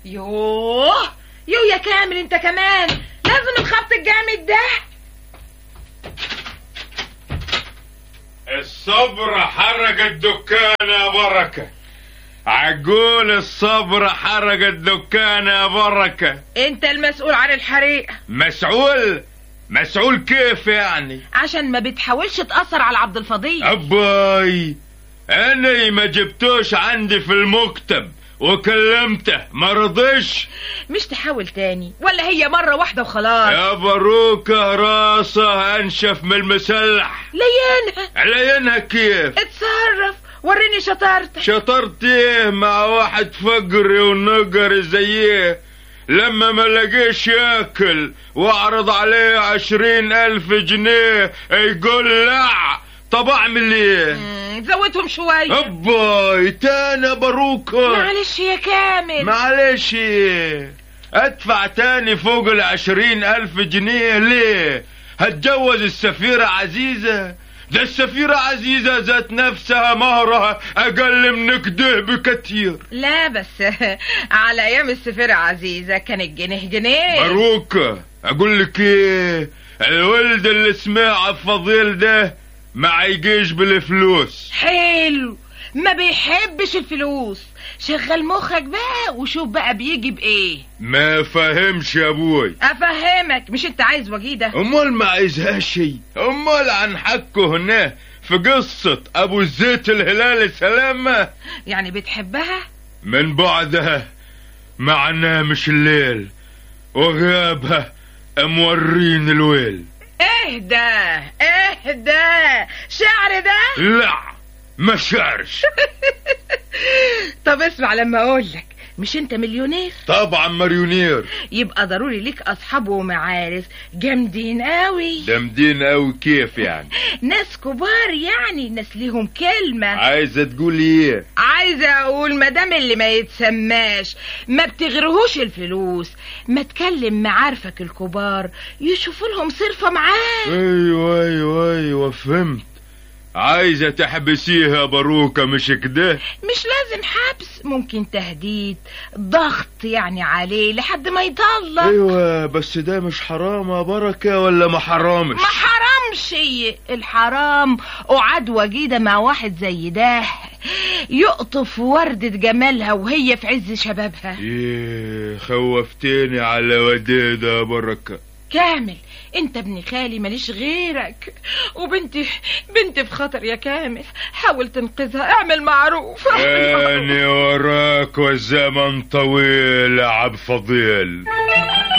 يوه يا كامل انت كمان لازم الخبط الجامد ده. الصبر حرق الدكان يا بركة. عقول الصبر حرق الدكان يا بركة. انت المسؤول عن الحريقة. مسؤول كيف يعني؟ عشان ما بتحاولش تأثر على عبد الفضيل. أباي أنا ما جبتوش عندي في المكتب وكلمته ما رضيش. مش تحاول تاني ولا هي مرة واحدة وخلاص؟ يا باروكة راسه أنشف من المسلح. لينها كيف؟ اتصرف وريني شطارتك. شطرت ايه مع واحد فقري ونقري زيه لما ما لقيش ياكل واعرض عليه 20,000 جنيه يقول لا؟ طب اعمل ايه؟ زودهم شوية. اباي تاني باروكة. معلش يا كامل. معلش ادفع تاني فوق 20,000 جنيه ليه؟ هتجوز السفيرة عزيزة؟ ده السفيرة عزيزة ذات نفسها مهرها أقل من كده بكتير. لا بس على أيام السفيرة عزيزة كان الجنيه. باروكة أقول لك إيه، الولد اللي اسمه عبد ده ما يجيش بالفلوس. حلو، ما بيحبش الفلوس. شغل مخك بقى وشوف بقى بيجي بايه. ما فهمش يا ابوي. افهمك، مش انت عايز وجيده؟ امال ما عايزها شيء. امال عن حقه هنا في قصة ابو الزيت الهلال سلامة. يعني بتحبها؟ من بعدها معناه مش الليل وغيابها مورين الويل. اهدى شعر ده؟ لا ما شعرش. طب اسمع لما اقولك، مش انت مليونير؟ طبعا مليونير. يبقى ضروري ليك اصحاب ومعارف جامدين قوي. جامدين قوي كيف يعني؟ ناس كبار يعني، ناس ليهم كلمة. عايزة تقولي ايه؟ عايزة اقول مدام اللي ما يتسماش ما بتغرهوش الفلوس، ما تكلم معارفك الكبار يشوفوا لهم صرفة معاه. ايوه فهمت. عايزة تحبسيها باروكة مش كده؟ مش لازم حبس، ممكن تهديد، ضغط يعني عليه لحد ما يطلق. ايوه بس ده مش حرام يا بركة ولا ما حرامش؟ ما حرامش. الحرام قعد وجيدة مع واحد زي ده يقطف وردة جمالها وهي في عز شبابها. ايه خوفتيني على وديدة يا بركة. كامل انت ابن خالي ماليش غيرك، وبنتي في خطر يا كامل، حاول تنقذها، اعمل معروف. أنا وراك والزمن طويل يا عبد فضيل.